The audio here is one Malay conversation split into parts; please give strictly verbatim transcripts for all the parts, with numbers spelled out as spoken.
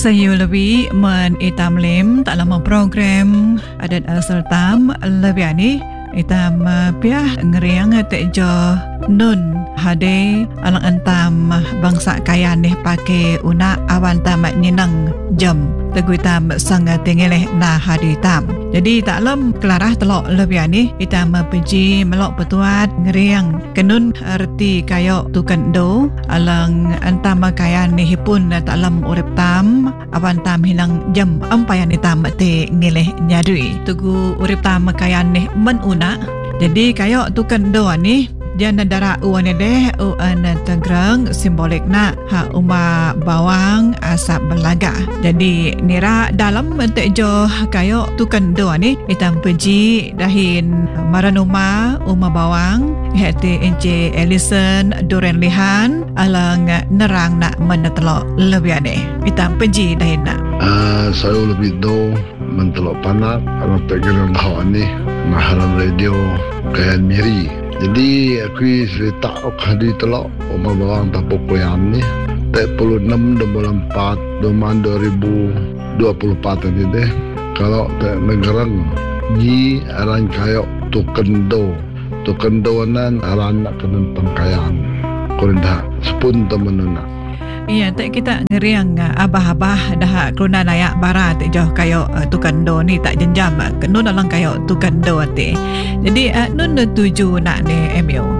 Saya lebih men itam lem tak lama program adat asal tam lebih ni itam piah ngeriang tejo nun hade alang antam bangsa kaya ni pakai una awan tamat nyenang jam teguh tam sangat tengeleh na hadi tam. Jadi tak lem kelarah telok lebih ni itam pergi melok petuat ngeriang kenun arti kayo tukan do alang antam kaya ni pun tak lem urip tam awan tam hilang jam ampayan itam te ngeleh nyadui teguh urip tam kaya ni menuna. Jadi kayo tukan do ni dia nadara uan deh uan tegrang simbolik nak ha uma bawang asap belaga. Jadi nira dalam tejo kayo tukan do ni itam peji dahin maranuma uma bawang hati ence Ellison duren lihan alang nerang nak menetelok lebih ade itam peji dahin nak uh, saya lebih do mentelok panak anak tegrang dah ni mahalan radio kayan miri. Jadi aku cerita hadi telok oma bawang tapok koyan ni tak puluh enam bulan empat dua ribu dua puluh empat ni deh kalau tak negerang ji aran kayo tukendo tukendo nan aran nak kenen pengkayaan kurinda sepun temenuna. Iya, tak kita ngeriang abah-abah dah keluna layak barat jauh kayo uh, tukando ni tak jenjam kenun dalam kayo tukando ate. Jadi uh, nun tuju nak ni M U.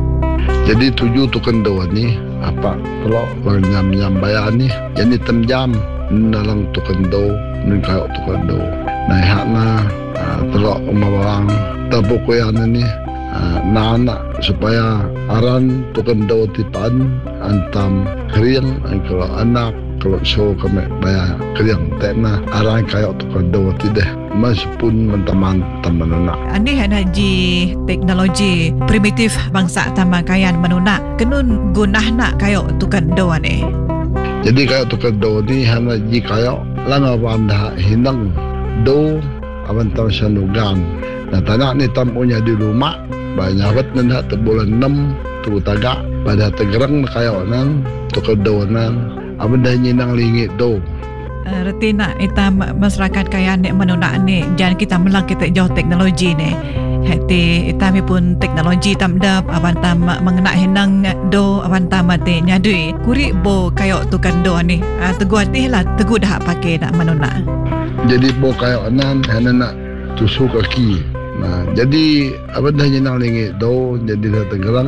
Jadi tuju tukando ni apa kalau nyam nyam bayar ni jadi temjam dalam tukando nun kayo tukando. Nah hakna uh, telok umawang tabukoyan ni uh, nana supaya aran tukando tipan antam kriang kalau anak kalau show kami bayar kriang tekna aran kayak tukando tidak meskipun mentaman teman anak. Ani hana ji teknologi primitif bangsa tamakayan menuna kenun gunah nak kayak tukando ni. Jadi kayak tukando ni hana ji kayak lama banda hinang do awan tahu sanugan. Nah tanah ni tamunya di rumah banyak bet nanda bulan enam tu tagak pada tegerang kayak nan tukando nan aban dah nyinang lingit do. Uh, retina itam masyarakat kaya ni menuna ni jangan kita melang kita jauh teknologi ni. Hati itam pun teknologi tam dap aban tam mengenak hinang do aban tam mati nyadui kuri bo kayak tukando ni. Uh, teguh hati lah teguh dah pakai nak menuna. Jadi bo kayak nan hana nak tusuk kaki. Nah, jadi aban dah nyinang lingit do jadi dah tegerang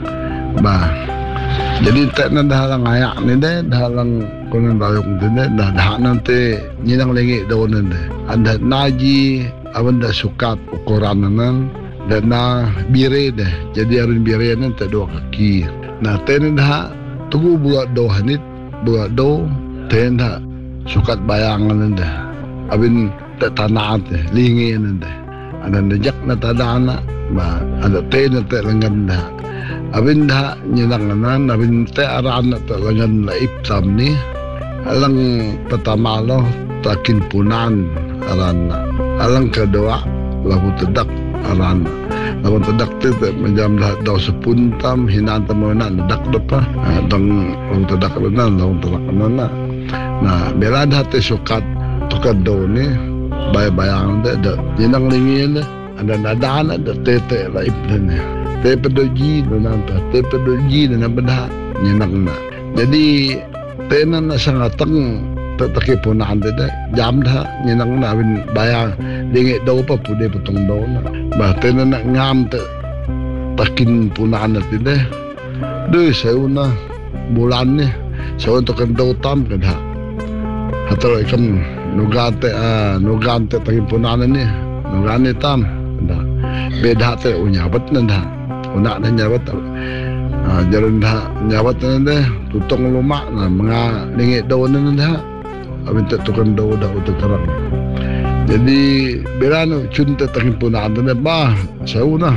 bah. Jadi tak nak dah lang ayak ni deh, dah lang konon bayung tu deh, dah dah nanti nyinang lengit daun ni deh. Anda naji, aban dah sukat ukuran nan, dah na bire deh. Jadi arun bire ni tak dua kaki. Nah, ten dah tunggu buat doh ni, buat doh, ten dah sukat bayangan ni deh. Abin tak tanah deh, lingi ni deh. Ada nejak na tada anak, bah ada ten tak lengan dah. Abin dah nyinang nan, abin te aran nak lengan laip tam ni, alang pertama lo takin punan aran, alang kedua lagu tedak aran, lagu tedak tu menjam dah dah sepun tam hinan temuan tedak depa, dong lagu tedak nan, lagu tedak nan. Nah, bila dah te sukat tukado ni, bayang-bayang dah dah nyinang lingin dah, ada nadaan ada tete laip ni. Teknologi dan apa teknologi dan apa dah nyenang na. Jadi tenan na sangat teng tetaki punan dah jam dah nyenang na bin bayang dingit daw pa pude putong daw na. Bah tenan na ngam te takin punan na tide. Dui sauna bulan ni saun to kan daw tam kan ha. Hatro ikam nugate ah nugante takin punan ni nugane tam dah. Beda te unyabat na dah. Unak dah nyawat uh, jalan dah nyawat na dah tutong lumak na mga lingit daw na dah abin tak tukang daw dah utak karang. Jadi bila no cunta takin punan na ba sauna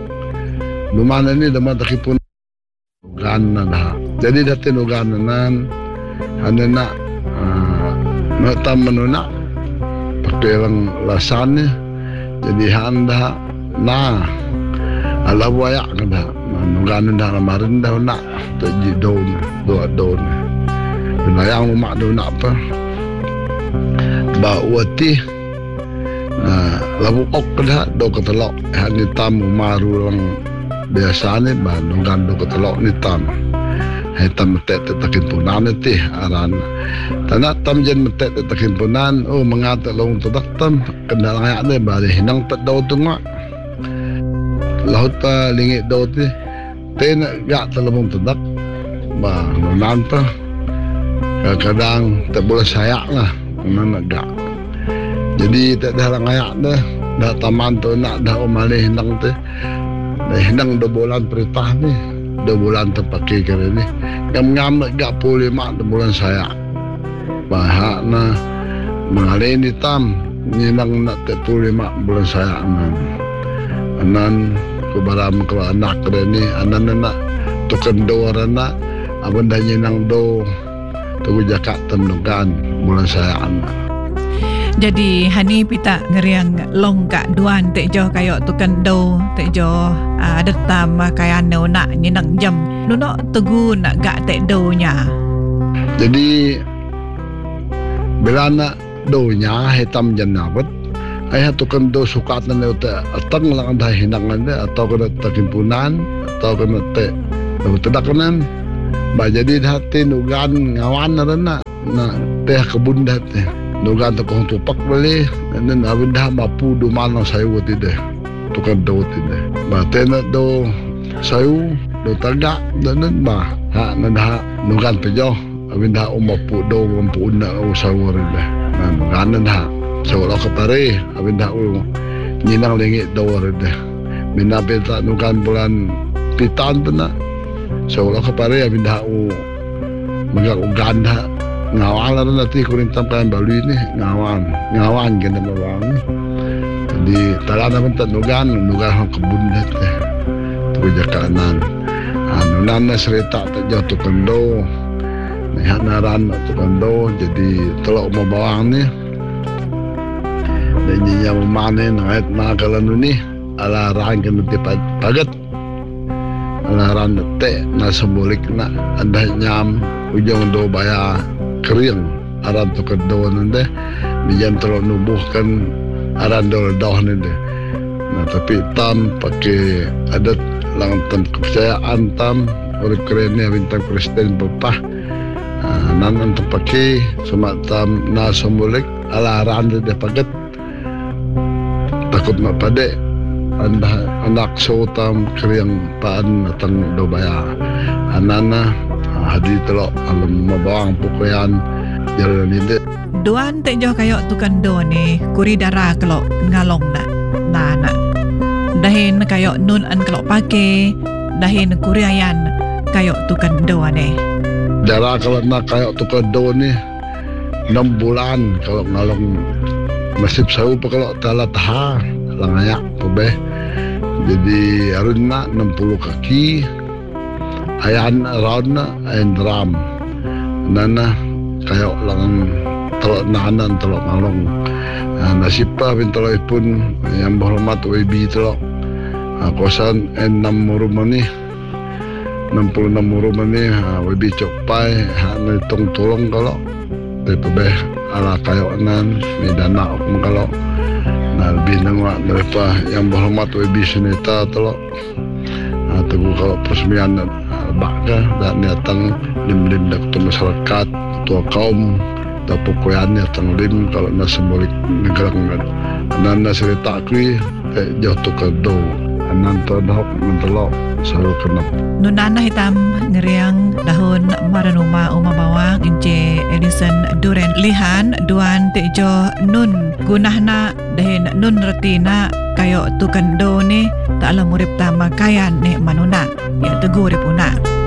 lumana ni daman takin punan gan na dah. Jadi dah tinugan na nan hana na uh, matam manuna pakai lang lasan ni jadi handa na ala buaya kada nugan dah lamarin dah nak taji daun dua daun binayang rumah daun apa ba uati na labu ok kada do ketelok hani tam maru lang biasa ni ba nunggan do ketelok ni tam hai tam tet takin punan ti aran tanah tam jen tet takin punan oh mengata long tadak tam kendal ngayak ni ba hinang tet daw tunga laut pa lingi daw ti ten ga talabong tadak ba nunan pa kadang tak boleh sayak lah mana gak jadi tak ada ngayak dah dah taman tu nak dah omale hinang tu dah hinang dua bulan perintah ni dua bulan terpakai kali ni ngam-ngam nak gak puluh lima dua bulan saya bahak na mengalih ni tam hinang nak tak puluh lima bulan saya anan anan kubaram ke anak kali ni anan nak tukan dua anak abang dah hinang do tu jakak tendukan bulan saya anak. Jadi hani pita ngeriang long kak duan tek jo kayo tukan do tek jo ada tam kayan no nak nyenang jam nuno tegu nak gak tek do nya. Jadi bila nak do nya hitam janabat ayah tukan do sukat na ne atang lang dah hinangan de atau kena takimpunan atau kena tek do tedakanan ba jadi hati nugan ngawan na na na teh kebun dah teh nugan tu kong tupak beli dan abin dah mapu du mana sayu tide tukar do tide ba tena do sayu do tagak dan ba ha na dah nugan pejo abin dah mapu do mapu na sayu rede na nugan dah sawala ka pare abin dah nyinang lengi do rede minabe ta nugan bulan pitan na sawala ka pare abin dah magak ugan dah ngawan lah nanti kuring tampan balu ini ngawan ngawan kena mawang jadi talan apa tak nugan nugan hang kebun dah teh tu jakanan anu nana serita tak jauh tu kendo nihat naran tu kendo jadi telok mau bawang ni dan nyinya memane ngait nakalan ni ala rang kena tipat pagat ala ran teh na simbolik na anda nyam ujung do baya kering aran tu kedua nende bijan terlalu nubuhkan aran dol dah nende nah tapi tam pakai adat lang tam kepercayaan tam orang keren ni bintang Kristen bapa nan untuk pakai semua tam na simbolik ala aran dia pagat takut nak pada anda anak so tam kering paan datang do baya anana hadi telok alam mabawang pukuyan jalan ini duan tek jo kayo tukan do ni kuri darah kelok ngalong nak nah nak dahin kayo nun an kelok pake dahin kuri ayan kayo tukan do ni darah kalau nak kayo tukan do ni enam bulan kalau ngalong nasib sawu pa kalau tala taha langayak pebeh jadi arun nak enam puluh kaki ayan round na ayan drum nana kayo lang telok nanan telok ngalong uh, nasib pa pintelok pun yang berhormat W B telok uh, kosan enam rumah ni enam puluh enam rumah ni uh, W B cokpai ha na tong tolong kalau tepebeh ala kayo nan ni dana pun kalau na lebih nangwa mereka yang berhormat W B seneta telok uh, teguh kalau peresmian baka dan datang lim-lim dak tu masyarakat tua kaum atau pukuyan datang lim kalau na simbolik negara ngan nana cerita kui jauh tu kado anan to dok mentelok selalu kenap nunana hitam ngeriang dahun maranuma uma bawang ince Edison Duren lihan duan tejo nun gunahna dahin nun retina kayo tu kando ni tak ala murip tama kayan ni manuna ya tegur puna